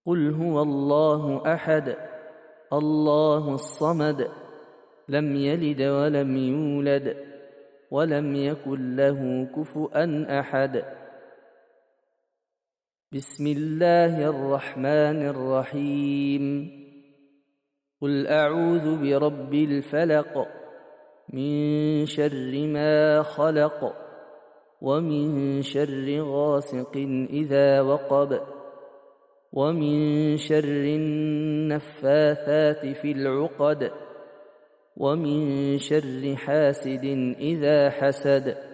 قل هو الله أحد الله الصمد لم يلد ولم يولد ولم يكن له كفؤا أحد. بسم الله الرحمن الرحيم. قل أعوذ برب الفلق من شر ما خلق ومن شر غاسق إذا وقب ومن شر النفاثات في العقد ومن شر حاسد إذا حسد.